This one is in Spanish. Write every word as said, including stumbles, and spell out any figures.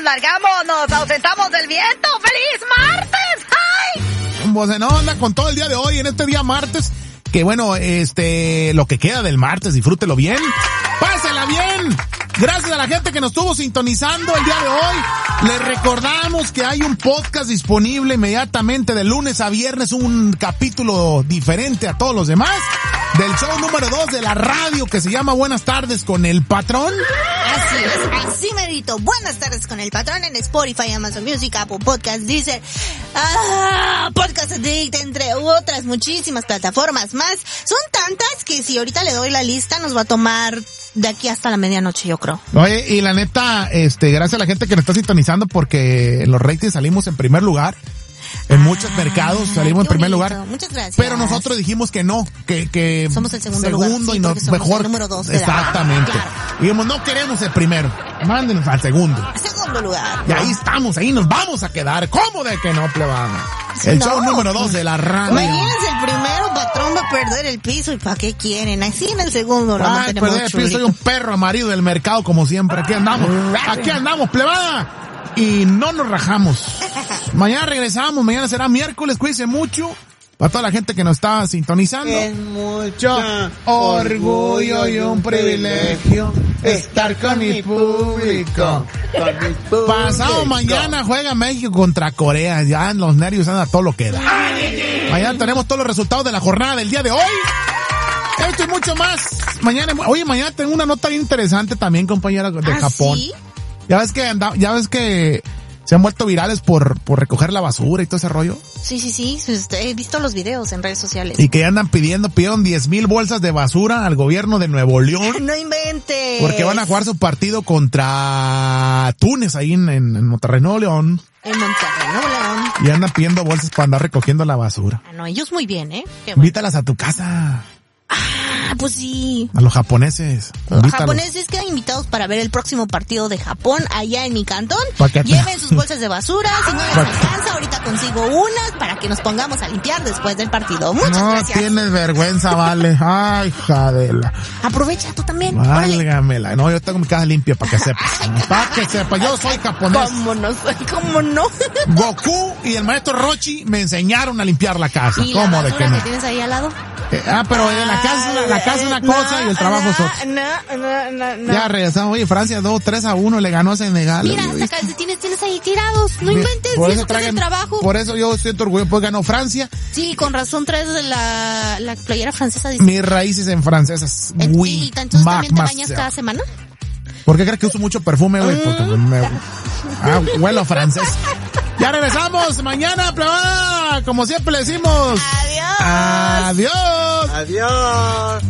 largamos, nos ausentamos del viento. ¡Feliz martes! ¡Ay! Pues no, anda con todo el día de hoy, en este día martes. Que bueno, este, lo que queda del martes, disfrútelo bien. ¡Pásela bien! Gracias a la gente que nos estuvo sintonizando el día de hoy. Les recordamos que hay un podcast disponible inmediatamente de lunes a viernes, un capítulo diferente a todos los demás, del show número dos de la radio que se llama Buenas Tardes con el Patrón. Así es, así merito. Buenas tardes con el Patrón en Spotify, Amazon Music, Apple Podcast, Deezer, ah, Podcast Addict, entre otras muchísimas plataformas más. Son tantas que si ahorita le doy la lista nos va a tomar de aquí hasta la medianoche, yo creo. Oye, y la neta, este, gracias a la gente que nos está sintonizando porque en los ratings salimos en primer lugar. En ah, muchos mercados salimos en primer bonito. lugar. Muchas gracias. Pero nosotros dijimos que no, que, que somos el segundo, segundo lugar. Sí, y no, somos mejor. El número dos de exactamente. La... Claro. Dijimos, no queremos el primero. Mándenos al segundo. Segundo lugar. Y ahí estamos, ahí nos vamos a quedar. ¿Cómo de que no, plebana? El no. show número dos de la radio. Imagínense, el primero, Patrón va a perder el piso. ¿Y para qué quieren? Así en el segundo. No, Ay, perder el piso, soy un perro amarillo del mercado como siempre. Aquí andamos. Aquí andamos, plebana. Y no nos rajamos. Mañana regresamos, mañana será miércoles, cuídense mucho. Para toda la gente que nos está sintonizando. Es mucho orgullo y un privilegio estar con mi público. Con mi público. Pasado mañana juega México contra Corea. Ya en los nervios anda todo lo que da. Mañana tenemos todos los resultados de la jornada del día de hoy. Esto y mucho más. Mañana, oye, mañana tengo una nota bien interesante también, compañera, de ¿Ah, Japón. sí? Ya ves que anda, ya ves que se han vuelto virales por, por recoger la basura y todo ese rollo. Sí, sí, sí. He visto los videos en redes sociales. Y que ya andan pidiendo, pidieron diez mil bolsas de basura al gobierno de Nuevo León. No inventes. Porque van a jugar su partido contra Túnez ahí en, en, en Monterrey, Nuevo León. En Monterrey, Nuevo León. Y andan pidiendo bolsas para andar recogiendo la basura. Ah, no, ellos muy bien, ¿eh? Qué bueno. Invítalas a tu casa. Ah, pues sí. A los japoneses. Los Invítalos. japoneses quedan invitados para ver el próximo partido de Japón allá en mi cantón. Pa' que- Lleven sus bolsas de basura. Si no les Pa' alcanza, ahorita consigo unas para que nos pongamos a limpiar después del partido. Muchas No gracias. tienes vergüenza, vale. Ay, jadela. Aprovecha tú también. Órale. Válgamela. No, yo tengo mi casa limpia para que sepas. Para que sepas. Yo soy japonés. ¿Cómo no soy? ¿Cómo no? Goku y el maestro Rochi me enseñaron a limpiar la casa. ¿Y la ¿Cómo de basura que no? que tienes ahí al lado? Eh, ah, pero en la casa, la casa es una cosa y el trabajo es otra. No, no, no, no. Ya regresamos. Oye, Francia dos, tres a uno le ganó a Senegal. Mira, Oye, hasta calcetines tienes ahí tirados. No Mira, inventes, por y eso eso que es el traigan- trabajo. Por eso yo siento orgullo, porque ganó Francia. Sí, con razón traes la, la playera francesa. Dice. Mis raíces en francesas. Eh, Oui, ¿Y entonces Mac, también te Mac, bañas sea. cada semana? ¿Por qué crees que uso mucho perfume, güey? Porque me... Ah, huelo francés. Ya regresamos mañana, plebada. Como siempre le decimos. Adiós. Adiós. Adiós.